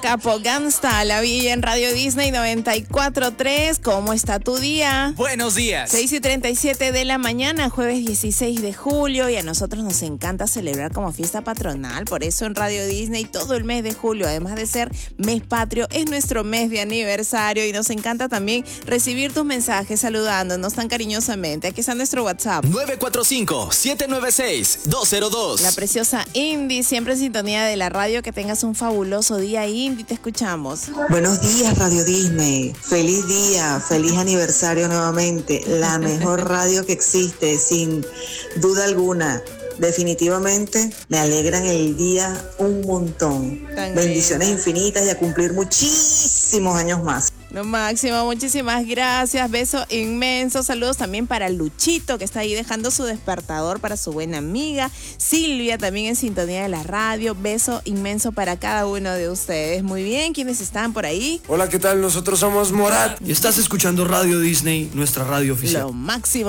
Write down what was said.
Capo Gangsta, la vi en Radio Disney 94.3. ¿Cómo está tu día? Buenos días. 6:37 de la mañana, jueves 16 de julio, y a nosotros nos encanta celebrar como fiesta patronal. Por eso en Radio Disney todo el mes de julio, además de ser mes patrio, es nuestro mes de aniversario, y nos encanta también recibir tus mensajes saludándonos tan cariñosamente. Aquí está nuestro WhatsApp. 945-796-202. La preciosa Indy, siempre en sintonía de la radio. Que tengas un fabuloso día, Indy, te escuchamos. Buenos días, Radio Disney. Feliz día, feliz aniversario nuevamente. La mejor radio que existe, sin duda alguna. Definitivamente me alegran el día un montón. Bendiciones infinitas y a cumplir muchísimos años más. Lo máximo, muchísimas gracias, beso inmenso, saludos también para Luchito, que está ahí dejando su despertador para su buena amiga Silvia, también en sintonía de la radio. Beso inmenso para cada uno de ustedes. Muy bien, ¿quiénes están por ahí? Hola, ¿qué tal? Nosotros somos Morat y estás escuchando Radio Disney, nuestra radio oficial. Lo máximo.